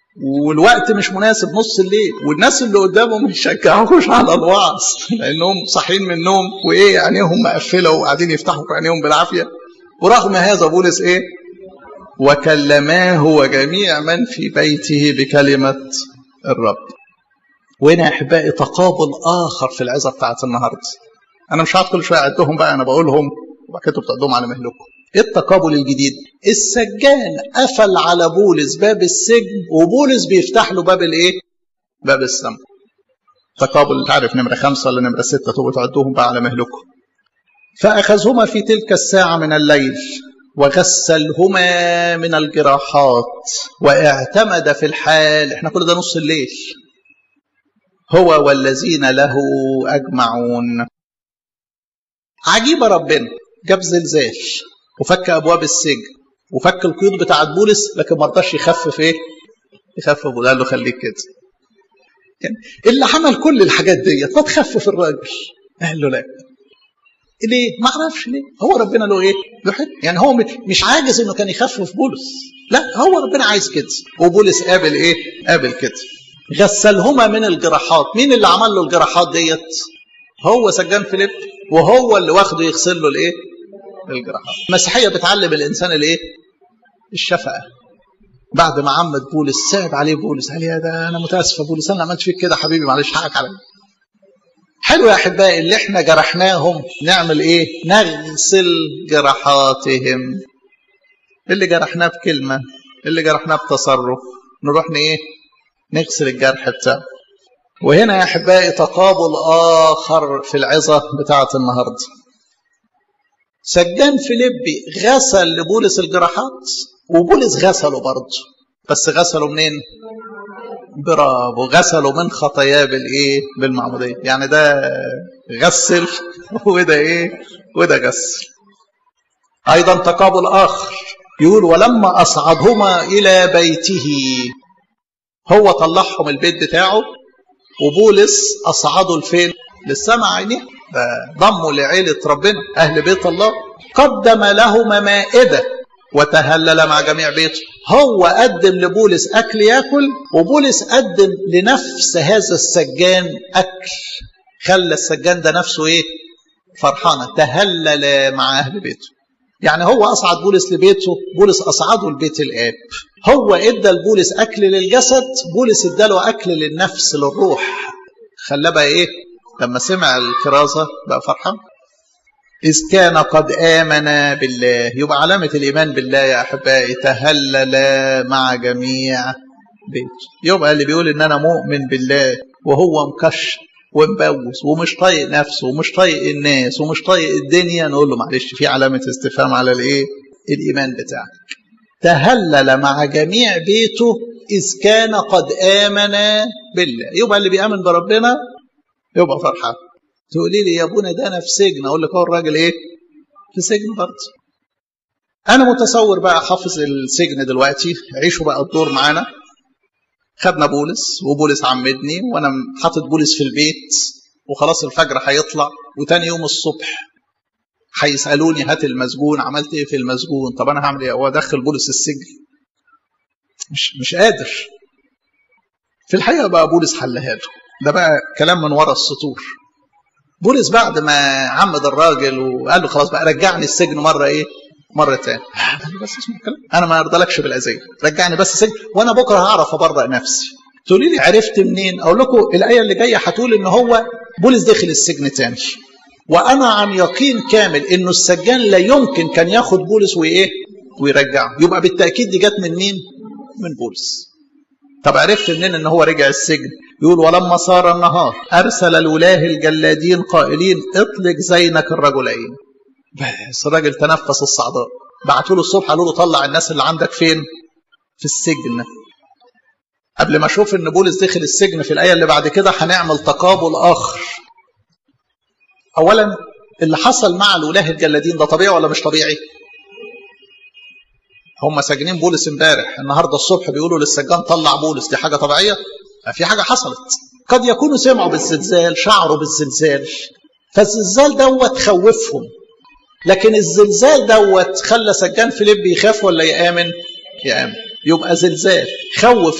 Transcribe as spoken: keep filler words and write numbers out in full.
والوقت مش مناسب نص الليل، والناس اللي قدامه ما يشجعوش على الوعظ لانهم صاحيين من النوم وايه عينيهم مقفله وقاعدين يفتحوا عينيهم بالعافيه. ورغم هذا بولس ايه؟ وكلماه وجميع من في بيته بكلمه الرب. وهنا يا احبائي تقابل اخر في العظه بتاعت النهارده. انا مش هقعد كل شويه اعدهم بقى، انا بقولهم وبعد كده بتقدموا على مهلكم. ايه التقابل الجديد؟ السجان قفل على بولس باب السجن وبولس بيفتح له باب الايه؟ باب السماء. تقابل تعرف نمره خمسه ولا نمره سته، تبقوا تعدوهم بقى على مهلكم. فاخذهما في تلك الساعه من الليل وغسلهما من الجراحات واعتمد في الحال. احنا كل ده نص الليل. هو والذين له اجمعون. عجيبه ربنا، جاب زلزال وفك ابواب السجن وفك القيود بتاعت بولس، لكن ما رضاش يخفف ايه؟ يخفف بولس، قال له خليك كده. يعني اللي عمل كل الحاجات ديت ما تخفف الراجل. قال له لا. ليه؟ ما اعرفش ليه. هو ربنا له ايه؟ له حكمه. يعني هو مش عاجز انه كان يخفف بولس، لا هو ربنا عايز كده. وبولس قابل ايه؟ قابل كده. غسلهما من الجراحات. مين اللي عمل له الجراحات ديت؟ هو سجان فيليب، وهو اللي واخده يغسل له الايه؟ الجراحات. المسيحيه بتعلم الانسان الايه؟ الشفقه. بعد ما عمد بولس صعب عليه بولس، قال يا ده انا متاسف يا بولس، انا عملت فيك كده حبيبي، معلش حقك عليا. حلو يا احبائي، اللي احنا جرحناهم نعمل ايه؟ نغسل جراحاتهم. اللي جرحناه بكلمه، اللي جرحناه بتصرف، نروح ايه؟ نغسل الجرح بتاعه. وهنا يا احبائي تقابل اخر في العظه بتاعه النهارده. سجان فيليبي غسل لبولس الجراحات وبولس غسله برضه، بس غسله منين؟ برافو، غسله من خطاياه بالايه؟ بالمعموديه. يعني ده غسل وده ايه؟ وده غسل. ايضا تقابل اخر يقول ولما اصعدهما الى بيته. هو طلعهم البيت بتاعه وبولس اصعده لفين؟ للسماء عينيه. ضموا لعيله ربنا اهل بيت الله. قدم لهما مائده وتهلل مع جميع بيته. هو قدم لبولس اكل ياكل، وبولس قدم لنفس هذا السجان اكل. خلى السجان ده نفسه ايه؟ فرحانه، تهلل مع اهل بيته. يعني هو اصعد بولس لبيته، بولس اصعده لبيت الاب. هو ادى لبولس اكل للجسد، بولس اداله اكل للنفس للروح. خلاه بقى ايه؟ لما سمع الكرازه بقى فرحان. إذ كان قد آمن بالله. يبقى علامة الإيمان بالله يا أحبائي تهلل مع جميع بيته. يبقى اللي بيقول إن أنا مؤمن بالله وهو مكش ومبوس ومش طايق نفسه ومش طايق الناس ومش طايق الدنيا، نقول له معلش في علامة استفهام على الإيه؟ الإيمان بتاعك. تهلل مع جميع بيته إذ كان قد آمن بالله. يبقى اللي بيآمن بربنا يبقى فرحان. تقولي لي يا ابونا ده انا في سجن، اقول لك هو الراجل ايه؟ في سجن برضه. انا متصور بقى حافظ السجن دلوقتي، عيشوا بقى الدور معانا. خدنا بولس وبولس عمدني وانا حاطط بولس في البيت، وخلاص الفجر هيطلع، وتاني يوم الصبح هيسالوني هات المسجون، عملت ايه في المسجون؟ طب انا هعمل ايه؟ هو ادخل بولس السجن؟ مش مش قادر. في الحقيقه بقى بولس حلها له. ده بقى كلام من ورا السطور. بولس بعد ما عمد الراجل وقال له خلاص بقى رجعني السجن مره ايه؟ مره تاني. بس اسمع الكلام، انا ما ارضلكش بالاذيه، رجعني بس السجن وانا بكره هعرف ابرئ نفسي. تقولي لي عرفت منين؟ اقول لكم الايه اللي جايه هتقول ان هو بولس دخل السجن تاني، وانا عن يقين كامل انه السجان لا يمكن كان ياخد بولس وايه؟ ويرجعه. يبقى بالتاكيد دي جت من مين؟ من بولس. طب عرفت منين ان هو رجع السجن؟ يقول ولما صار النهار ارسل الولاه الجلادين قائلين اطلق زينك الرجلين. بس الراجل تنفس الصعداء. بعتوا له الصبح قالوا له طلع الناس اللي عندك فين؟ في السجن. قبل ما اشوف ان بولس دخل السجن في الايه اللي بعد كده هنعمل تقابل اخر. اولا اللي حصل مع الولاه الجلادين ده طبيعي ولا مش طبيعي؟ هم ساجنين بولس امبارح، النهارده الصبح بيقولوا للسجان طلع بولس. دي حاجه طبيعيه؟ في حاجه حصلت. قد يكونوا سمعوا بالزلزال، شعروا بالزلزال، فالزلزال دوت خوفهم. لكن الزلزال دوت خلى سجان فيليب يخاف ولا يآمن؟ يآمن. يبقى زلزال خوف